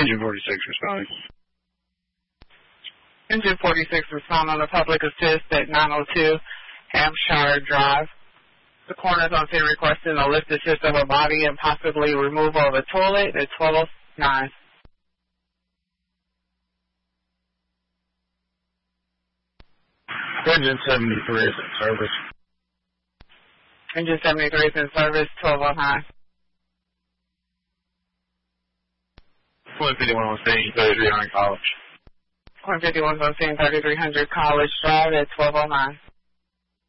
Engine 46 responding. Engine 46 respond on the public assist at 902 Hampshire Drive. The coroner's on scene requesting a lift assist of a body and possibly removal of a toilet at 1209. Engine 73 is in service. Engine 73 is in service, 1209. 151 on scene, 3300 College. 151 on scene, 3300 College Drive at 1209.